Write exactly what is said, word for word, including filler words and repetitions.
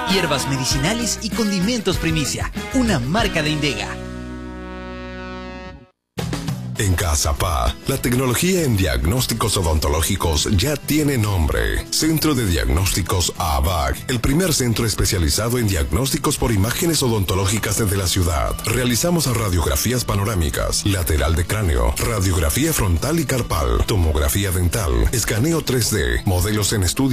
hierbas medicinales y condimentos Primicia, una marca de Indega. En Cazapá, la tecnología en diagnósticos odontológicos ya tiene nombre. Centro de Diagnósticos A B A C, el primer centro especializado en diagnósticos por imágenes odontológicas desde la ciudad. Realizamos radiografías panorámicas, lateral de cráneo, radiografía frontal y carpal, tomografía dental, escaneo tres D, modelos en estudio